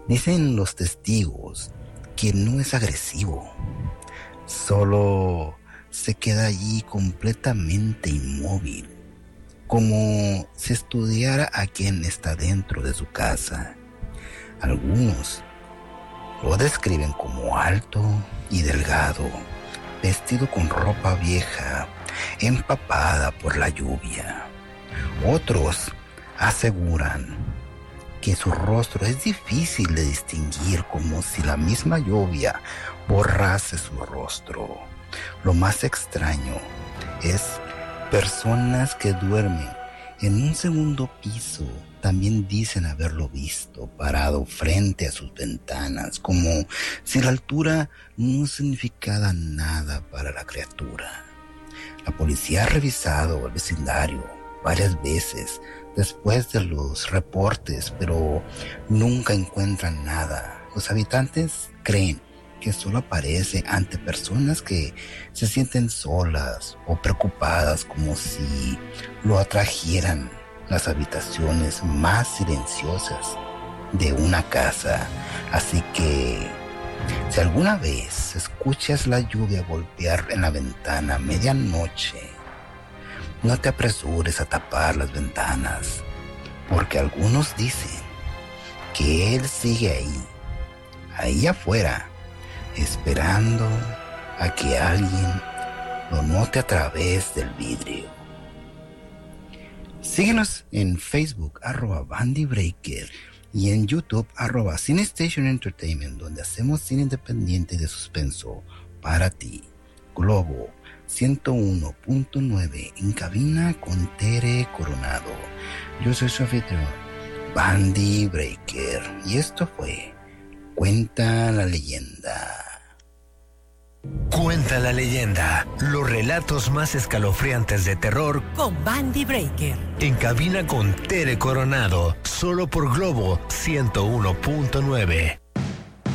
Dicen los testigos que no es agresivo, solo se queda allí completamente inmóvil, como si estudiara a quien está dentro de su casa. Algunos lo describen como alto y delgado, vestido con ropa vieja, empapada por la lluvia. Otros aseguran que su rostro es difícil de distinguir, como si la misma lluvia borrase su rostro. Lo más extraño es personas que duermen en un segundo piso también dicen haberlo visto parado frente a sus ventanas, como si la altura no significara nada para la criatura. La policía ha revisado el vecindario varias veces después de los reportes, pero nunca encuentran nada. Los habitantes creen que solo aparece ante personas que se sienten solas o preocupadas, como si lo atrajeran las habitaciones más silenciosas de una casa. Así que si alguna vez escuchas la lluvia golpear en la ventana a medianoche, no te apresures a tapar las ventanas, porque algunos dicen que él sigue ahí afuera, esperando a que alguien lo note a través del vidrio. Síguenos en Facebook, @BandyBreaker, y en YouTube, @CineStation Entertainment, donde hacemos cine independiente de suspenso para ti. Globo 101.9, en cabina con Tere Coronado. Yo soy su anfitrión, Bandy Breaker, y esto fue Cuenta la Leyenda. Cuenta la leyenda, los relatos más escalofriantes de terror con Bandy Breaker. En cabina con Tere Coronado, solo por Globo 101.9.